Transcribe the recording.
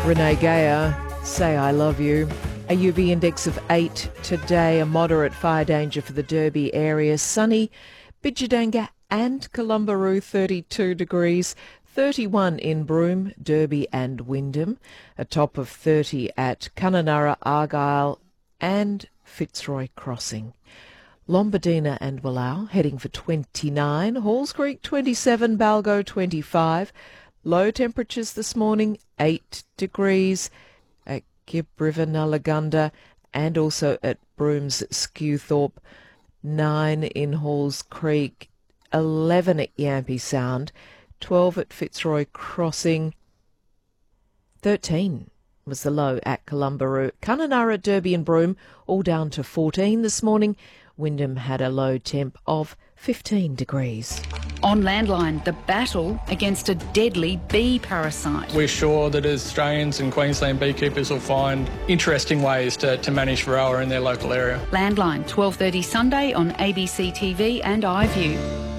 Renee Gayer, Say I Love You. A UV index of 8 today, a moderate fire danger for the Derby area. Sunny, Bidjadanga and Columbaroo 32 degrees, 31 in Broome, Derby and Wyndham, a top of 30 at Kununurra, Argyle and Fitzroy Crossing. Lombardina and Wallau heading for 29, Halls Creek 27, Balgo 25. Low temperatures this morning, 8 degrees at Gibb River, Nullagunda, and also at Broome's Skewthorpe, 9 in Halls Creek, 11 at Yampi Sound, 12 at Fitzroy Crossing, 13 was the low at Columbaroo. Kununurra, Derby and Broome all down to 14 this morning. Wyndham had a low temp of 15 degrees. On Landline, the battle against a deadly bee parasite. We're sure that Australians and Queensland beekeepers will find interesting ways to manage Varroa in their local area. Landline, 12:30 Sunday on ABC TV and iView.